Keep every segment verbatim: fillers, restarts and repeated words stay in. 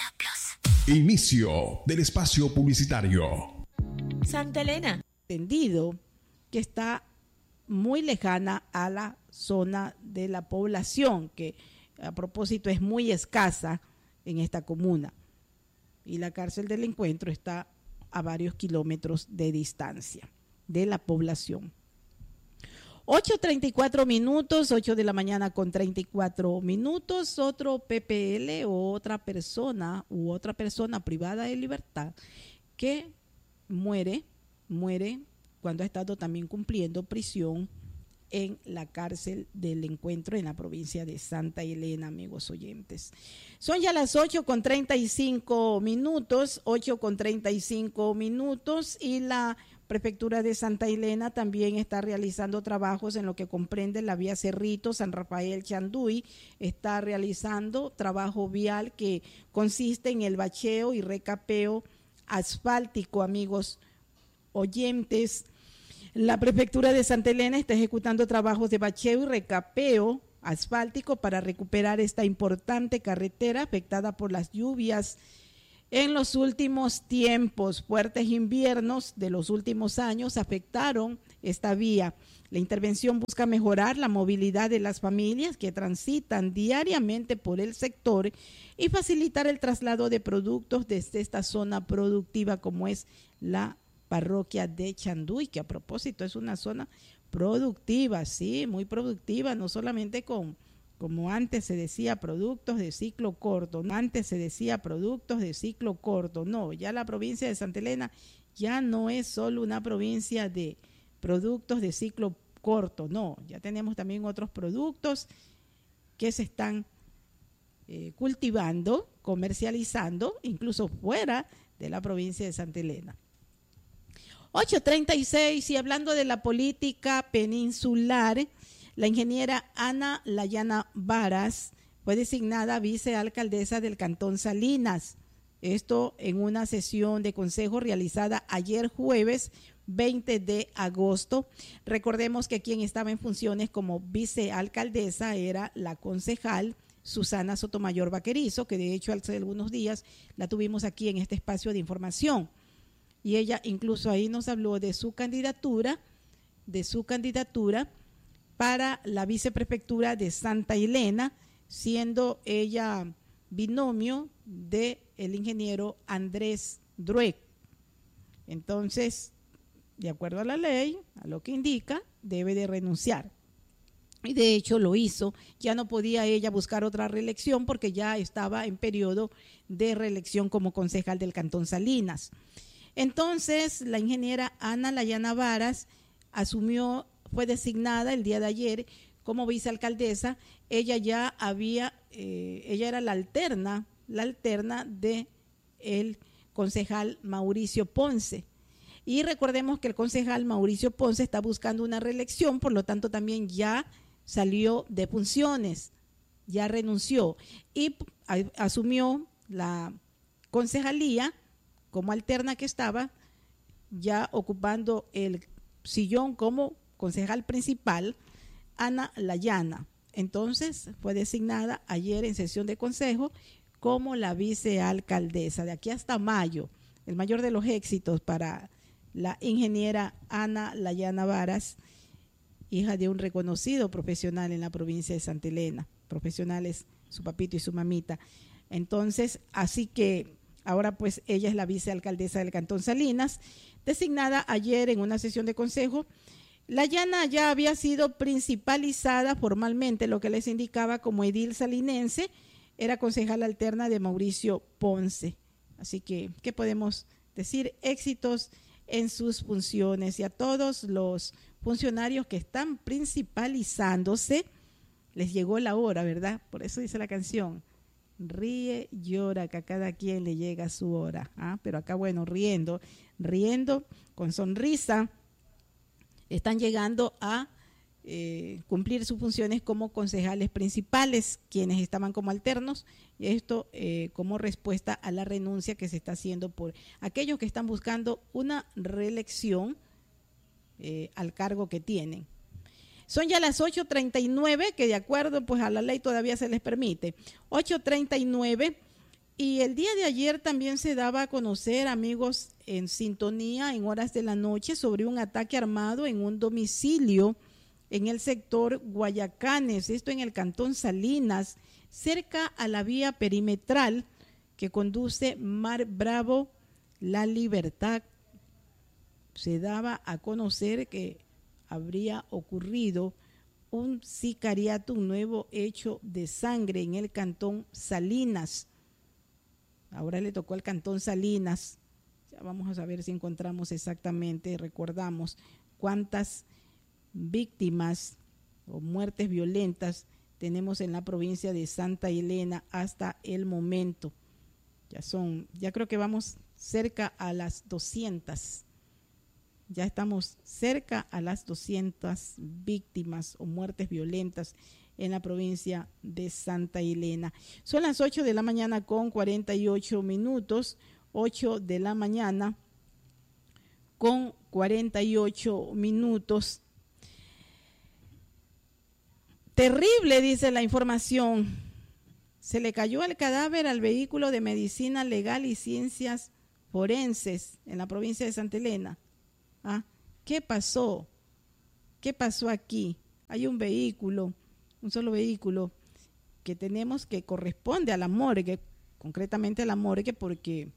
Inicio del espacio publicitario. Santa Elena. Entendido que está muy lejana a la zona de la población, que a propósito es muy escasa en esta comuna. Y la cárcel del Encuentro está a varios kilómetros de distancia de la población. ocho treinta y cuatro minutos, ocho de la mañana con treinta y cuatro minutos. Otro P P L o otra persona u otra persona privada de libertad que muere, muere cuando ha estado también cumpliendo prisión en la cárcel del Encuentro en la provincia de Santa Elena, amigos oyentes. Son ya las ocho con treinta y cinco minutos, ocho con treinta y cinco minutos, y la Prefectura de Santa Elena también está realizando trabajos en lo que comprende la vía Cerrito, San Rafael, Chanduy. Está realizando trabajo vial que consiste en el bacheo y recapeo asfáltico, amigos oyentes. La Prefectura de Santa Elena está ejecutando trabajos de bacheo y recapeo asfáltico para recuperar esta importante carretera afectada por las lluvias en los últimos tiempos. Fuertes inviernos de los últimos años afectaron esta vía. La intervención busca mejorar la movilidad de las familias que transitan diariamente por el sector y facilitar el traslado de productos desde esta zona productiva como es la parroquia de Chanduy, que a propósito es una zona productiva, sí, muy productiva, no solamente con, como antes se decía, productos de ciclo corto, no, antes se decía productos de ciclo corto, no, ya la provincia de Santa Elena ya no es solo una provincia de productos de ciclo corto, no, ya tenemos también otros productos que se están eh, cultivando, comercializando, incluso fuera de la provincia de Santa Elena. ocho treinta y seis, y hablando de la política peninsular, la ingeniera Ana Layana Varas fue designada vicealcaldesa del Cantón Salinas. Esto en una sesión de consejo realizada ayer jueves veinte de agosto. Recordemos que quien estaba en funciones como vicealcaldesa era la concejal Susana Sotomayor Vaquerizo, que de hecho hace algunos días la tuvimos aquí en este espacio de información. Y ella incluso ahí nos habló de su candidatura, de su candidatura para la viceprefectura de Santa Elena, siendo ella binomio del ingeniero Andrés Drueck. Entonces, de acuerdo a la ley, a lo que indica, debe de renunciar. Y de hecho lo hizo, ya no podía ella buscar otra reelección porque ya estaba en periodo de reelección como concejal del Cantón Salinas. Entonces, la ingeniera Ana Layana Varas asumió, fue designada el día de ayer como vicealcaldesa. Ella ya había, eh, ella era la alterna, la alterna de el concejal Mauricio Ponce. Y recordemos que el concejal Mauricio Ponce está buscando una reelección, por lo tanto también ya salió de funciones, ya renunció y asumió la concejalía como alterna que estaba, ya ocupando el sillón como concejal principal, Ana Layana. Entonces fue designada ayer en sesión de consejo como la vicealcaldesa. De aquí hasta mayo, el mayor de los éxitos para la ingeniera Ana Layana Varas, hija de un reconocido profesional en la provincia de Santa Elena. Profesionales, su papito y su mamita. Entonces, así que ahora pues ella es la vicealcaldesa del Cantón Salinas, designada ayer en una sesión de consejo. Layana ya había sido principalizada formalmente, lo que les indicaba como edil salinense, era concejal alterna de Mauricio Ponce. Así que, ¿qué podemos decir? Éxitos en sus funciones, y a todos los funcionarios que están principalizándose, les llegó la hora, ¿verdad? Por eso dice la canción, ríe, llora, que a cada quien le llega su hora. ¿Ah? Pero acá, bueno, riendo, riendo, con sonrisa, están llegando a eh, cumplir sus funciones como concejales principales, quienes estaban como alternos, y esto eh, como respuesta a la renuncia que se está haciendo por aquellos que están buscando una reelección eh, al cargo que tienen. Son ya las ocho treinta y nueve, que de acuerdo pues a la ley todavía se les permite. ocho treinta y nueve, Y el día de ayer también se daba a conocer, amigos, en sintonía, en horas de la noche, sobre un ataque armado en un domicilio en el sector Guayacanes, esto en el cantón Salinas, cerca a la vía perimetral que conduce Mar Bravo, La Libertad. Se daba a conocer que habría ocurrido un sicariato, un nuevo hecho de sangre en el cantón Salinas. Ahora le tocó al cantón Salinas. Ya vamos a saber si encontramos exactamente, recordamos cuántas víctimas o muertes violentas tenemos en la provincia de Santa Elena hasta el momento. Ya son, ya creo que vamos cerca a las doscientas. Ya estamos cerca a las doscientas víctimas o muertes violentas en la provincia de Santa Elena. Son las ocho de la mañana con cuarenta y ocho minutos, ocho de la mañana con cuarenta y ocho minutos. Terrible, dice la información. Se le cayó el cadáver al vehículo de medicina legal y ciencias forenses en la provincia de Santa Elena. ¿Ah? ¿Qué pasó? ¿Qué pasó aquí? Hay un vehículo, un solo vehículo que tenemos que corresponde a la morgue, concretamente a la morgue, porque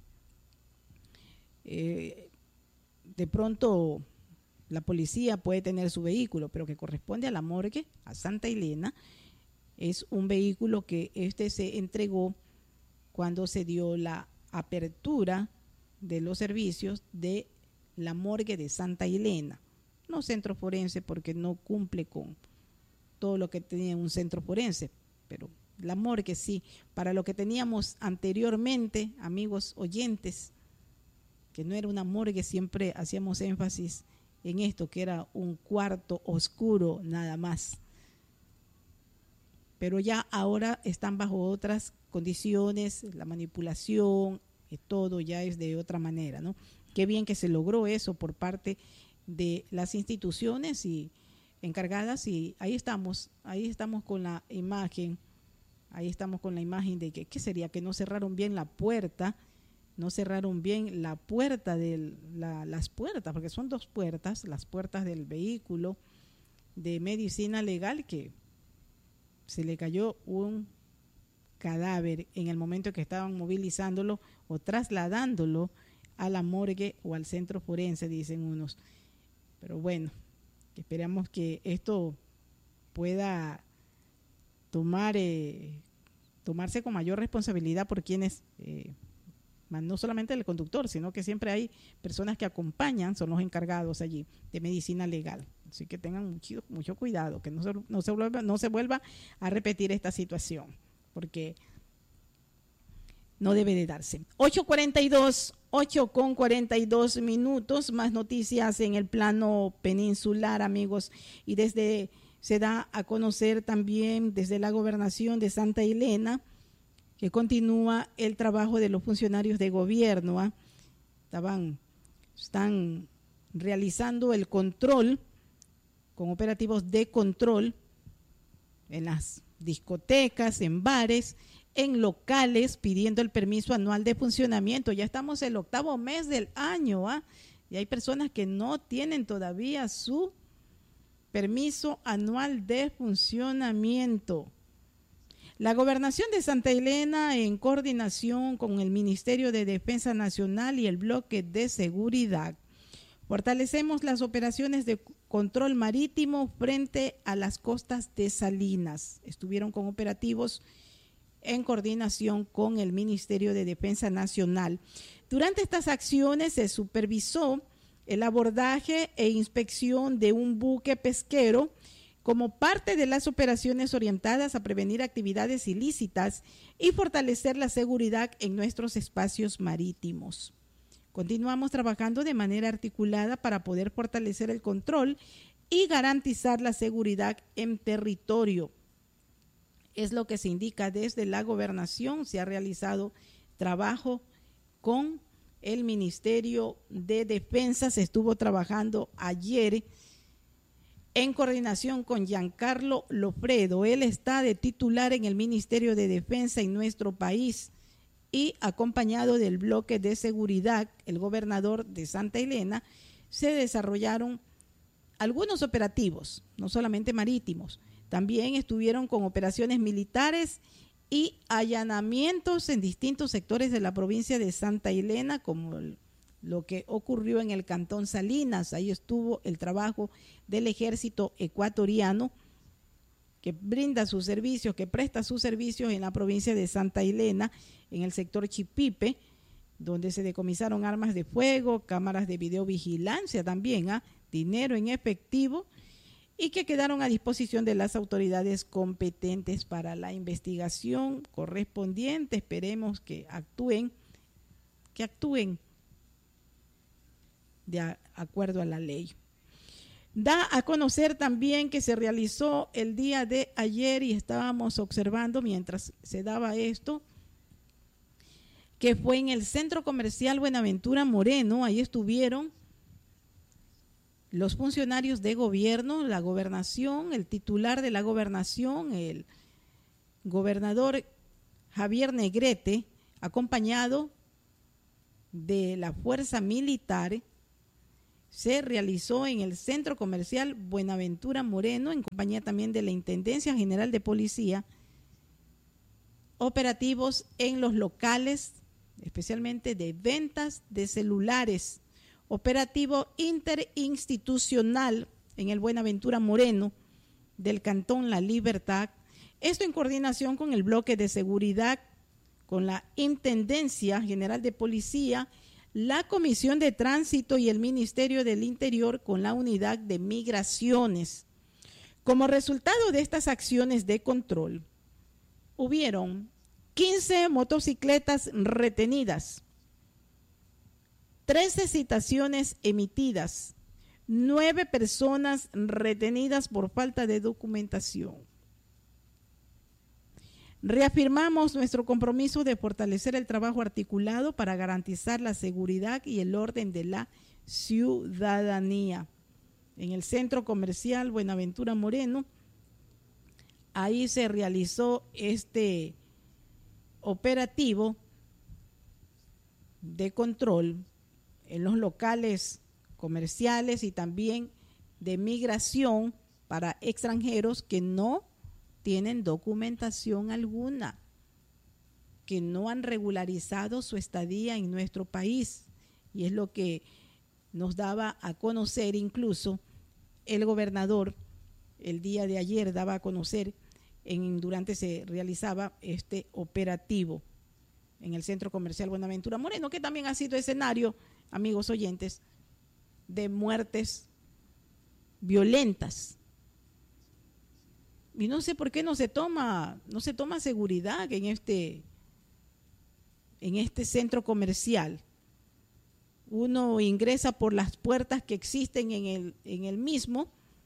eh, de pronto la policía puede tener su vehículo, pero que corresponde a la morgue, a Santa Elena, es un vehículo que este se entregó cuando se dio la apertura de los servicios de la morgue de Santa Elena, no centro forense porque no cumple con todo lo que tenía un centro forense, pero la morgue sí, para lo que teníamos anteriormente, amigos oyentes, que no era una morgue, siempre hacíamos énfasis en esto, que era un cuarto oscuro nada más. Pero ya ahora están bajo otras condiciones, la manipulación, y todo ya es de otra manera, ¿no? Qué bien que se logró eso por parte de las instituciones y encargadas, y ahí estamos, ahí estamos con la imagen, ahí estamos con la imagen de que, ¿qué sería? Que no cerraron bien la puerta, no cerraron bien la puerta de la, las puertas, porque son dos puertas, las puertas del vehículo de medicina legal, que se le cayó un cadáver en el momento que estaban movilizándolo o trasladándolo a la morgue o al centro forense, dicen unos. Pero bueno, esperamos que esto pueda tomar eh, tomarse con mayor responsabilidad por quienes, eh, no solamente el conductor, sino que siempre hay personas que acompañan, son los encargados allí de medicina legal. Así que tengan mucho, mucho cuidado, que no se, no, se vuelva, no se vuelva a repetir esta situación, porque no debe de darse. ocho cuarenta y dos, ocho con cuarenta y dos minutos, más noticias en el plano peninsular, amigos, y desde se da a conocer también desde la gobernación de Santa Elena que continúa el trabajo de los funcionarios de gobierno. ¿eh? Estaban, están realizando el control con operativos de control en las discotecas, en bares, en locales, pidiendo el permiso anual de funcionamiento. Ya estamos el octavo mes del año, ¿ah? Y hay personas que no tienen todavía su permiso anual de funcionamiento. La Gobernación de Santa Elena, en coordinación con el Ministerio de Defensa Nacional y el Bloque de Seguridad, fortalecemos las operaciones de control marítimo frente a las costas de Salinas. Estuvieron con operativos en coordinación con el Ministerio de Defensa Nacional. Durante estas acciones se supervisó el abordaje e inspección de un buque pesquero como parte de las operaciones orientadas a prevenir actividades ilícitas y fortalecer la seguridad en nuestros espacios marítimos. Continuamos trabajando de manera articulada para poder fortalecer el control y garantizar la seguridad en territorio. Es lo que se indica desde la gobernación. Se ha realizado trabajo con el Ministerio de Defensa. Se estuvo trabajando ayer en coordinación con Giancarlo Lofredo. Él está de titular en el Ministerio de Defensa en nuestro país y acompañado del bloque de seguridad, el gobernador de Santa Elena, se desarrollaron algunos operativos, no solamente marítimos, también estuvieron con operaciones militares y allanamientos en distintos sectores de la provincia de Santa Elena, como el, lo que ocurrió en el Cantón Salinas. Ahí estuvo el trabajo del ejército ecuatoriano que brinda sus servicios, que presta sus servicios en la provincia de Santa Elena, en el sector Chipipe, donde se decomisaron armas de fuego, cámaras de videovigilancia también, ¿ah? dinero en efectivo, y que quedaron a disposición de las autoridades competentes para la investigación correspondiente. Esperemos que actúen, que actúen de a, acuerdo a la ley. Da a conocer también que se realizó el día de ayer, y estábamos observando mientras se daba esto, que fue en el Centro Comercial Buenaventura Moreno. Ahí estuvieron los funcionarios de gobierno, la gobernación, el titular de la gobernación, el gobernador Javier Negrete, acompañado de la fuerza militar. Se realizó en el Centro Comercial Buenaventura Moreno, en compañía también de la Intendencia General de Policía, operativos en los locales, especialmente de ventas de celulares, operativo interinstitucional en el Buenaventura Moreno del Cantón La Libertad, esto en coordinación con el bloque de seguridad, con la Intendencia General de Policía, la Comisión de Tránsito y el Ministerio del Interior, con la Unidad de Migraciones. Como resultado de estas acciones de control, hubieron quince motocicletas retenidas, trece citaciones emitidas, nueve personas retenidas por falta de documentación. Reafirmamos nuestro compromiso de fortalecer el trabajo articulado para garantizar la seguridad y el orden de la ciudadanía. En el Centro Comercial Buenaventura Moreno, ahí se realizó este operativo de control en los locales comerciales y también de migración para extranjeros que no tienen documentación alguna, que no han regularizado su estadía en nuestro país. Y es lo que nos daba a conocer incluso el gobernador el día de ayer, daba a conocer en, durante se realizaba este operativo en el Centro Comercial Buenaventura Moreno, que también ha sido escenario, amigos oyentes, de muertes violentas. Y no sé por qué no se toma, no se toma seguridad en este, en este centro comercial. Uno ingresa por las puertas que existen en el, en el mismo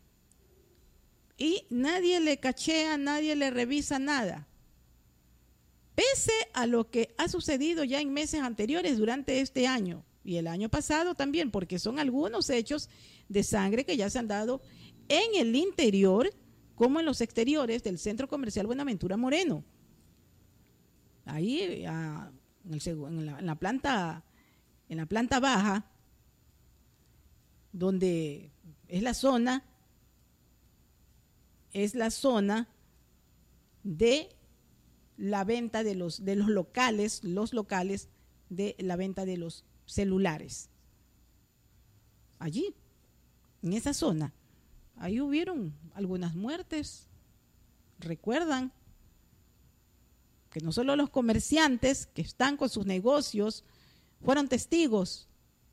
y nadie le cachea, nadie le revisa nada. Pese a lo que ha sucedido ya en meses anteriores durante este año y el año pasado también, porque son algunos hechos de sangre que ya se han dado en el interior como en los exteriores del Centro Comercial Buenaventura Moreno. Ahí a, en, el, en, la, en, la planta, en la planta baja, donde es la zona, es la zona de la venta de los, de los locales, los locales de la venta de los celulares. Allí, en esa zona, ahí hubieron algunas muertes. Recuerdan que no solo los comerciantes que están con sus negocios fueron testigos,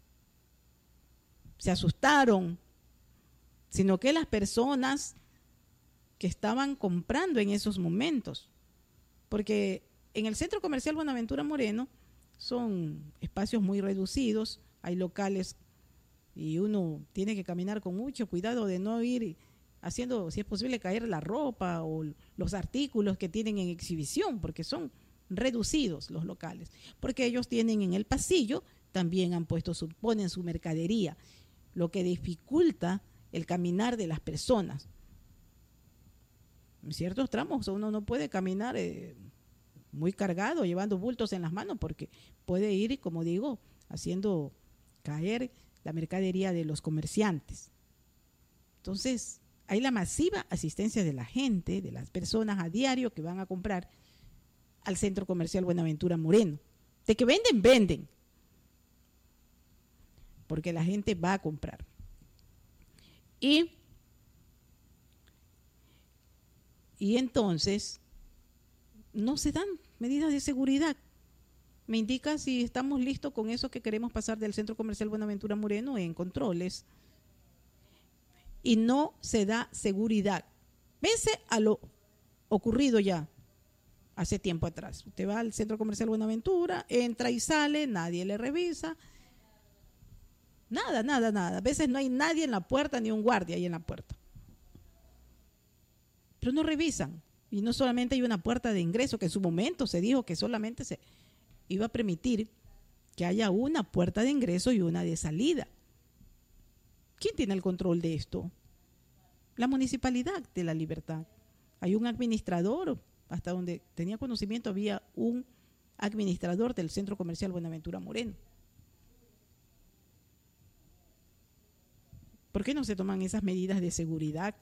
se asustaron, sino que las personas que estaban comprando en esos momentos, porque en el Centro Comercial Buenaventura Moreno son espacios muy reducidos, hay locales y uno tiene que caminar con mucho cuidado de no ir haciendo, si es posible, caer la ropa o los artículos que tienen en exhibición, porque son reducidos los locales, porque ellos tienen en el pasillo, también han puesto su, ponen su mercadería, lo que dificulta el caminar de las personas. En ciertos tramos uno no puede caminar eh, muy cargado, llevando bultos en las manos, porque puede ir, como digo, haciendo caer la mercadería de los comerciantes. Entonces, hay la masiva asistencia de la gente, de las personas a diario que van a comprar al Centro Comercial Buenaventura Moreno. De que venden, venden. Porque la gente va a comprar. Y, y entonces, no se dan medidas de seguridad. Me indica si estamos listos con eso que queremos pasar del Centro Comercial Buenaventura Moreno en controles. Y no se da seguridad. Pese a lo ocurrido ya hace tiempo atrás. Usted va al Centro Comercial Buenaventura, entra y sale, nadie le revisa. Nada, nada, nada. A veces no hay nadie en la puerta, ni un guardia ahí en la puerta. Pero no revisan. Y no solamente hay una puerta de ingreso, que en su momento se dijo que solamente se iba a permitir que haya una puerta de ingreso y una de salida. ¿Quién tiene el control de esto? La Municipalidad de La Libertad. Hay un administrador, hasta donde tenía conocimiento había un administrador del Centro Comercial Buenaventura Moreno. ¿Por qué no se toman esas medidas de seguridad?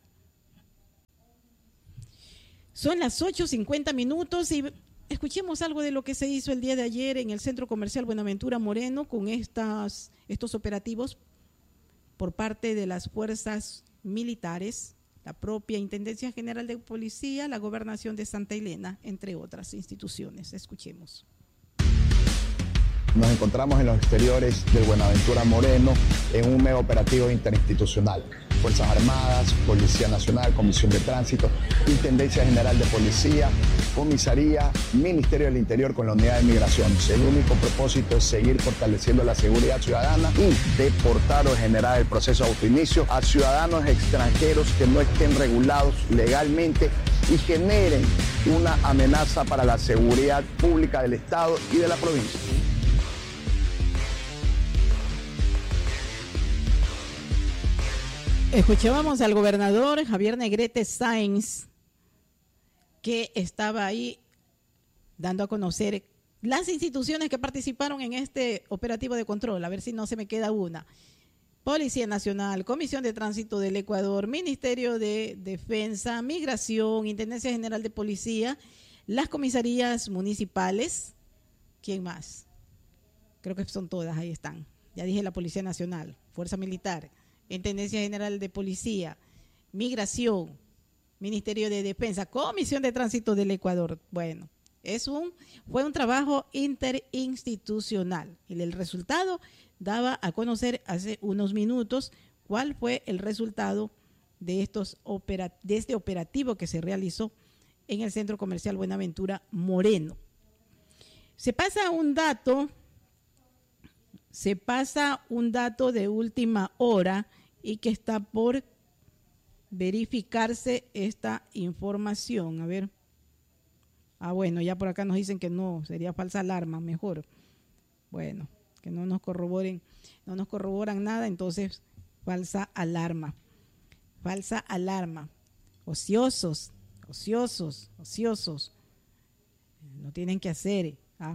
Son las ocho cincuenta minutos y escuchemos algo de lo que se hizo el día de ayer en el Centro Comercial Buenaventura Moreno con estas, estos operativos por parte de las fuerzas militares, la propia Intendencia General de Policía, la Gobernación de Santa Elena, entre otras instituciones. Escuchemos. Nos encontramos en los exteriores del Buenaventura Moreno en un mega operativo interinstitucional. Fuerzas Armadas, Policía Nacional, Comisión de Tránsito, Intendencia General de Policía, Comisaría, Ministerio del Interior con la Unidad de Migraciones. El único propósito es seguir fortaleciendo la seguridad ciudadana y deportar o generar el proceso de autoinicio a ciudadanos extranjeros que no estén regulados legalmente y generen una amenaza para la seguridad pública del Estado y de la provincia. Escuchábamos al gobernador Javier Negrete Sáenz, que estaba ahí dando a conocer las instituciones que participaron en este operativo de control, a ver si no se me queda una. Policía Nacional, Comisión de Tránsito del Ecuador, Ministerio de Defensa, Migración, Intendencia General de Policía, las comisarías municipales. ¿Quién más? Creo que son todas, ahí están. Ya dije la Policía Nacional, Fuerza Militar, Intendencia General de Policía, Migración, Ministerio de Defensa, Comisión de Tránsito del Ecuador. Bueno, es un, fue un trabajo interinstitucional y el resultado daba a conocer hace unos minutos cuál fue el resultado de, estos opera, de este operativo que se realizó en el Centro Comercial Buenaventura Moreno. Se pasa un dato, se pasa un dato de última hora y que está por verificarse esta información. A ver. Ah, bueno, ya por acá nos dicen que no, sería falsa alarma, mejor. Bueno, que no nos corroboren, no nos corroboran nada, entonces falsa alarma. Falsa alarma. Ociosos, ociosos, ociosos. No tienen que hacer, ¿ah?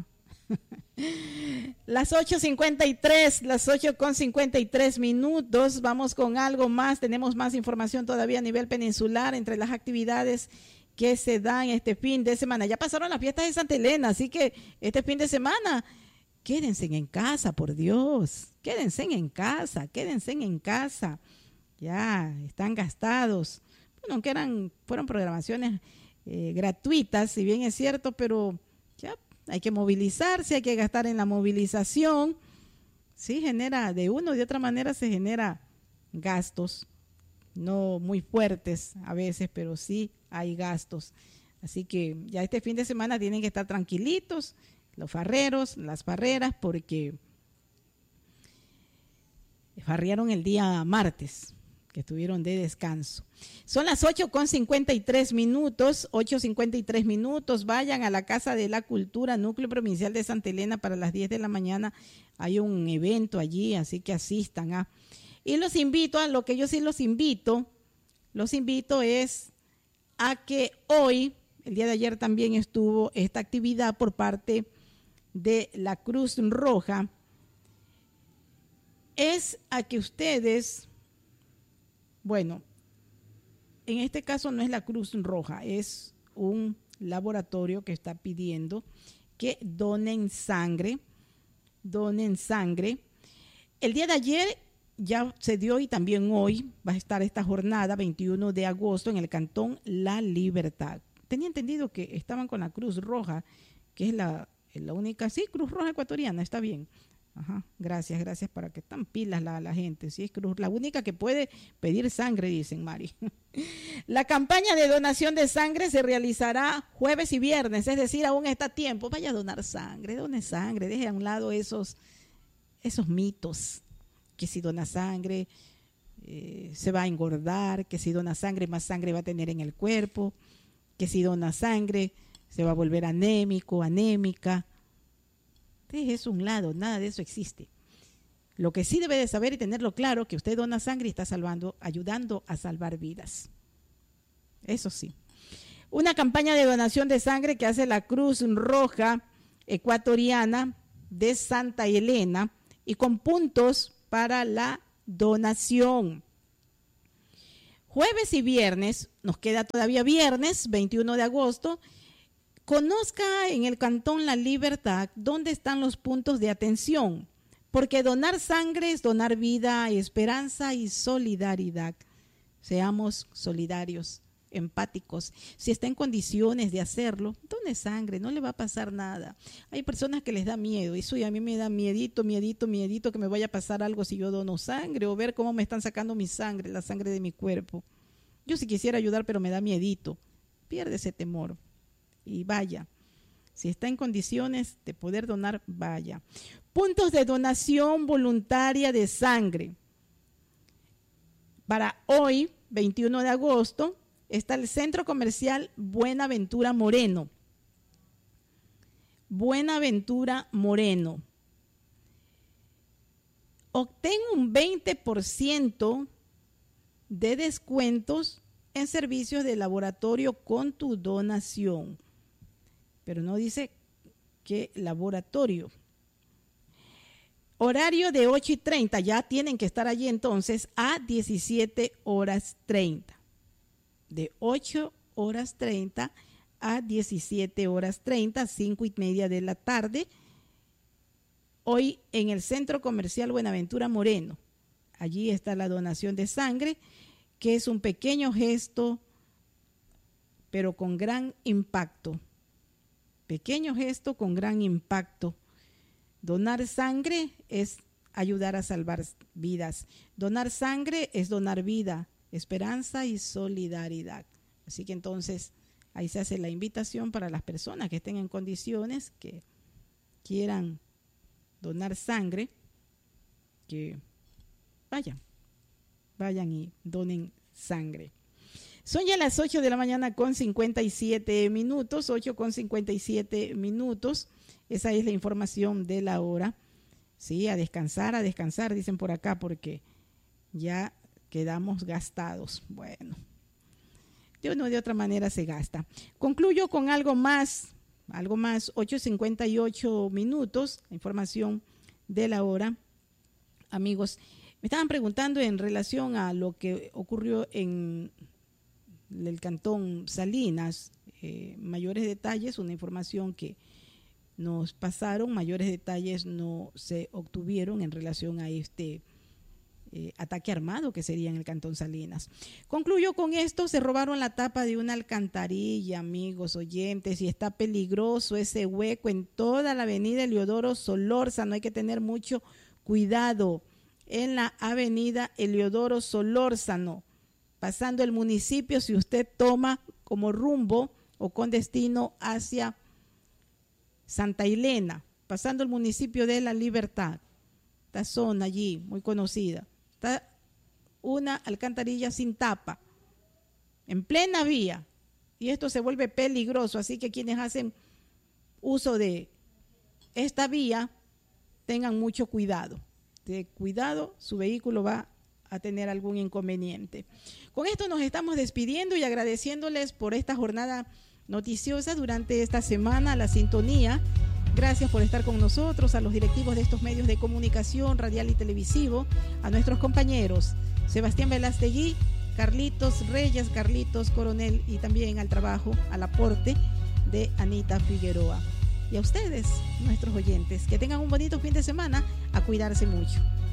Las ocho cincuenta y tres, las ocho con cincuenta y tres minutos, vamos con algo más, tenemos más información todavía a nivel peninsular entre las actividades que se dan este fin de semana. Ya pasaron las fiestas de Santa Elena, así que este fin de semana, quédense en casa, por Dios, quédense en casa, quédense en casa, ya están gastados, bueno, aunque eran, fueron programaciones eh, gratuitas, si bien es cierto, pero ya hay que movilizarse, hay que gastar en la movilización. Sí, genera, de una o de otra manera se genera gastos, no muy fuertes a veces, pero sí hay gastos. Así que ya este fin de semana tienen que estar tranquilitos, los farreros, las farreras, porque farrearon el día martes, que estuvieron de descanso. Son las ocho con cincuenta y tres minutos, ocho cincuenta y tres minutos. Vayan a la Casa de la Cultura, Núcleo Provincial de Santa Elena, para las diez de la mañana. Hay un evento allí, así que asistan. ¿ah? Y los invito, a lo que yo sí los invito, los invito es a que hoy, el día de ayer también estuvo esta actividad por parte de la Cruz Roja, es a que ustedes, bueno, en este caso no es la Cruz Roja, es un laboratorio que está pidiendo que donen sangre, donen sangre. El día de ayer ya se dio y también hoy va a estar esta jornada, veintiuno de agosto, en el Cantón La Libertad. Tenía entendido que estaban con la Cruz Roja, que es la, la única, sí, Cruz Roja ecuatoriana, está bien. Ajá, gracias, gracias, para que están pilas la, la gente. Sí, es Cruz, la única que puede pedir sangre, dicen, Mari. La campaña de donación de sangre se realizará jueves y viernes, es decir, aún está a tiempo. Vaya a donar sangre, done sangre, deje a un lado esos, esos mitos, que si dona sangre eh, se va a engordar, que si dona sangre más sangre va a tener en el cuerpo, que si dona sangre se va a volver anémico, anémica. Deje eso a un lado, nada de eso existe. Lo que sí debe de saber y tenerlo claro, que usted dona sangre y está salvando, ayudando a salvar vidas. Eso sí. Una campaña de donación de sangre que hace la Cruz Roja Ecuatoriana de Santa Elena y con puntos para la donación. Jueves y viernes, nos queda todavía viernes, veintiuno de agosto, conozca en el Cantón La Libertad dónde están los puntos de atención, porque donar sangre es donar vida, esperanza y solidaridad. Seamos solidarios, empáticos. Si está en condiciones de hacerlo, done sangre, no le va a pasar nada. Hay personas que les da miedo, eso y a mí me da miedito, miedito, miedito que me vaya a pasar algo si yo dono sangre o ver cómo me están sacando mi sangre, la sangre de mi cuerpo. Yo sí quisiera ayudar, pero me da miedito. Pierde ese temor. Y vaya, si está en condiciones de poder donar, vaya. Puntos de donación voluntaria de sangre. Para hoy, veintiuno de agosto, está el Centro Comercial Buenaventura Moreno. Buenaventura Moreno. Obtén un veinte por ciento de descuentos en servicios de laboratorio con tu donación. Pero no dice qué laboratorio. Horario de ocho y treinta, ya tienen que estar allí entonces a diecisiete horas treinta. De ocho horas treinta a diecisiete horas treinta, cinco y media de la tarde. Hoy en el Centro Comercial Buenaventura Moreno. Allí está la donación de sangre, que es un pequeño gesto, pero con gran impacto. Pequeño gesto con gran impacto. Donar sangre es ayudar a salvar vidas. Donar sangre es donar vida, esperanza y solidaridad. Así que entonces ahí se hace la invitación para las personas que estén en condiciones, que quieran donar sangre, que vayan, vayan y donen sangre. Son ya las ocho de la mañana con cincuenta y siete minutos, ocho con cincuenta y siete minutos. Esa es la información de la hora. Sí, a descansar, a descansar, dicen por acá, porque ya quedamos gastados. Bueno, de una o de otra manera se gasta. Concluyo con algo más, algo más, ocho cincuenta y ocho minutos, información de la hora. Amigos, me estaban preguntando en relación a lo que ocurrió en el Cantón Salinas, eh, mayores detalles, una información que nos pasaron, mayores detalles no se obtuvieron en relación a este eh, ataque armado que sería en el Cantón Salinas. Concluyo con esto, se robaron la tapa de una alcantarilla, amigos oyentes, y está peligroso ese hueco en toda la avenida Eliodoro Solórzano, hay que tener mucho cuidado en la avenida Eliodoro Solórzano, pasando el municipio, si usted toma como rumbo o con destino hacia Santa Elena, pasando el municipio de La Libertad, esta zona allí muy conocida, está una alcantarilla sin tapa, en plena vía, y esto se vuelve peligroso, así que quienes hacen uso de esta vía, tengan mucho cuidado, de cuidado, su vehículo va a tener algún inconveniente. Con esto nos estamos despidiendo y agradeciéndoles por esta jornada noticiosa durante esta semana, la sintonía. Gracias por estar con nosotros, a los directivos de estos medios de comunicación, radial y televisivo, a nuestros compañeros Sebastián Velastegui, Carlitos Reyes, Carlitos Coronel, y también al trabajo, al aporte de Anita Figueroa. Y a ustedes, nuestros oyentes, que tengan un bonito fin de semana, a cuidarse mucho.